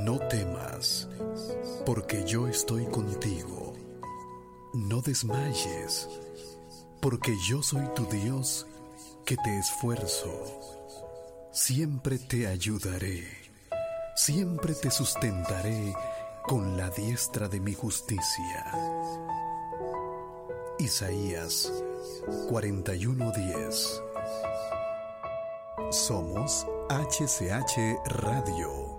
No temas, porque yo estoy contigo. No desmayes, porque yo soy tu Dios que te esfuerzo. Siempre te ayudaré, siempre te sustentaré con la diestra de mi justicia. Isaías 41:10. Somos HCH Radio.